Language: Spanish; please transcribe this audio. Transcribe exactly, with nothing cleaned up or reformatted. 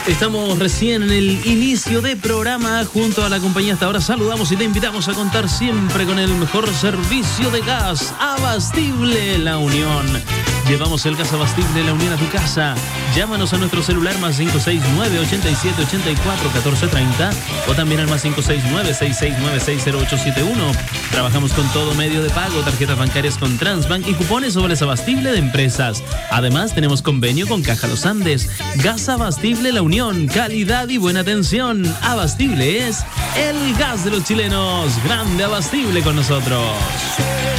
Estamos recién en el inicio de programa junto a la compañía. Hasta ahora saludamos y te invitamos a contar siempre con el mejor servicio de gas, Abastible La Unión. Llevamos el gas Abastible La Unión a tu casa. Llámanos a nuestro celular más cinco seis nueve, ocho siete ocho cuatro, uno cuatro tres cero o también al más cinco seis nueve, seis seis nueve, seis cero ocho siete uno. Trabajamos con todo medio de pago, tarjetas bancarias con Transbank y cupones sobres Abastible de empresas. Además, tenemos convenio con Caja Los Andes. Gas Abastible La Unión, calidad y buena atención. Abastible es el gas de los chilenos. Grande Abastible con nosotros.